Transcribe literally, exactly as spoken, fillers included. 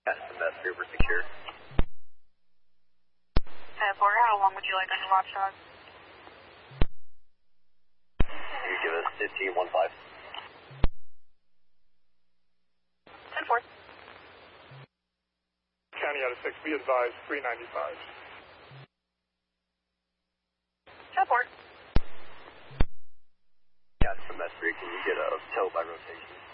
Yes, and that's super secure. ten four, how long would you like on your watchdog? You give us fifteen one five. ten four. County out of six, be advised, three ninety-five. ten four. Yeah, from that three, can you get a tow by rotation?